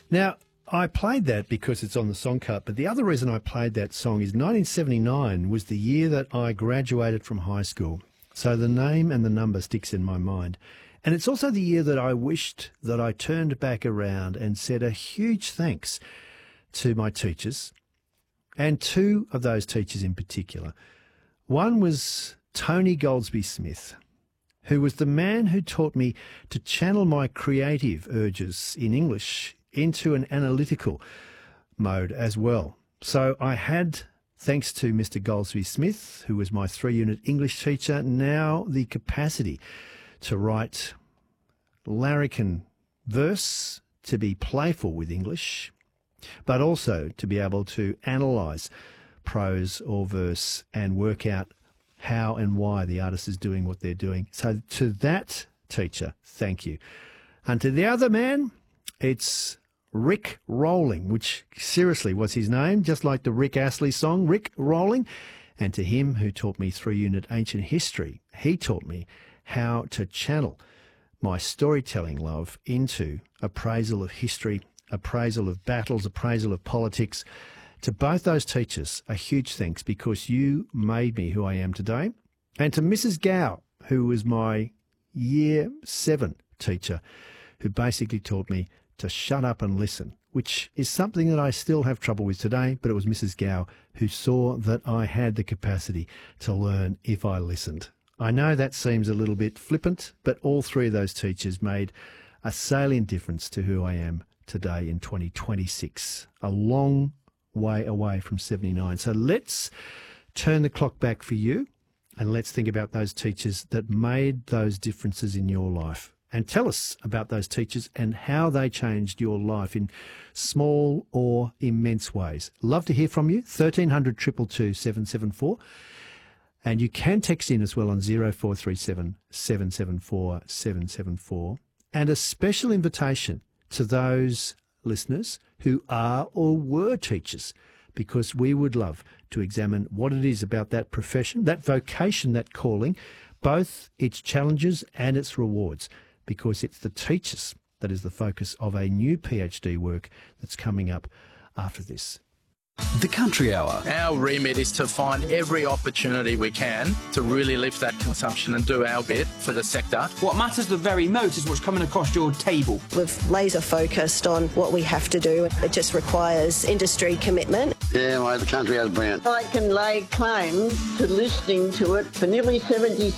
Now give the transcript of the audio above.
Now, I played that because it's on the song card, but the other reason I played that song is 1979 was the year that I graduated from high school. So the name and the number sticks in my mind. And it's also the year that I wished that I turned back around and said a huge thanks to my teachers, and two of those teachers in particular. One was Tony Goldsby Smith, who was the man who taught me to channel my creative urges in English into an analytical mode as well. So I had, thanks to Mr. Goldsby Smith, who was my 3-unit English teacher, now the capacity to write larrikin verse, to be playful with English, but also to be able to analyse prose or verse and work out how and why the artist is doing what they're doing. So to that teacher, thank you. And to the other man, it's Rick Rolling, which seriously was his name, just like the Rick Astley song, Rick Rolling. And to him, who taught me 3-unit ancient history, he taught me how to channel my storytelling love into appraisal of history, appraisal of battles, appraisal of politics. To both those teachers, a huge thanks, because you made me who I am today. And to Mrs. Gow, who was my Year 7 teacher, who basically taught me to shut up and listen, which is something that I still have trouble with today, but it was Mrs. Gow who saw that I had the capacity to learn if I listened. I know that seems a little bit flippant, but all three of those teachers made a salient difference to who I am today in 2026, a long way away from 79. So let's turn the clock back for you, and let's think about those teachers that made those differences in your life. And tell us about those teachers and how they changed your life in small or immense ways. Love to hear from you, 1300 222 774. And you can text in as well on 0437 774 774. And a special invitation to those listeners who are or were teachers, because we would love to examine what it is about that profession, that vocation, that calling, both its challenges and its rewards, because it's the teachers that is the focus of a new PhD work that's coming up after this. The Country Hour. Our remit is to find every opportunity we can to really lift that consumption and do our bit for the sector. What matters the very most is what's coming across your table. We've laser focused on what we have to do. It just requires industry commitment. Yeah, mate, the Country Hour's brilliant. I can lay claim to listening to it for nearly 76